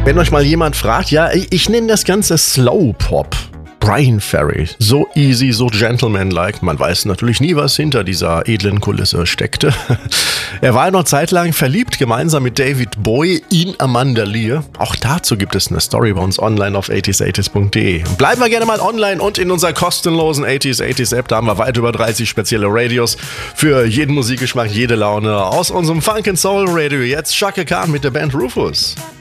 Wenn euch mal jemand fragt, ja, ich nenne das Ganze Slow Pop. Bryan Ferry, so easy, so gentleman-like. Man weiß natürlich nie, was hinter dieser edlen Kulisse steckte. Er war noch zeitlang verliebt, gemeinsam mit David Bowie in Amanda Lear. Auch dazu gibt es eine Story bei uns online auf 80s80s.de. Bleiben wir gerne mal online und in unserer kostenlosen 80s80s App. Da haben wir weit über 30 spezielle Radios für jeden Musikgeschmack, jede Laune. Aus unserem Funk and Soul Radio jetzt Chaka Khan mit der Band Rufus.